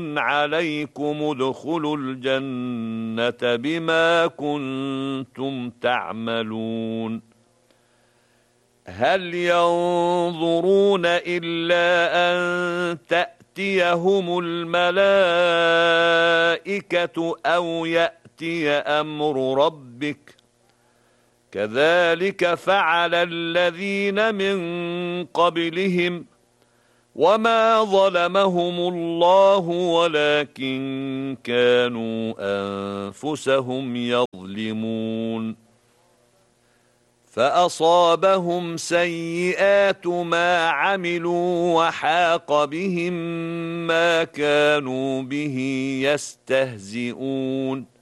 عليكم ادخلوا الجنة بما كنتم تعملون هل ينظرون إلا أن تأتيهم الملائكة أو يأتي أمر ربك كذلك فعل الذين من قبلهم وما ظلمهم الله ولكن كانوا أنفسهم يظلمون فأصابهم سيئات ما عملوا وحاق بهم ما كانوا به يستهزئون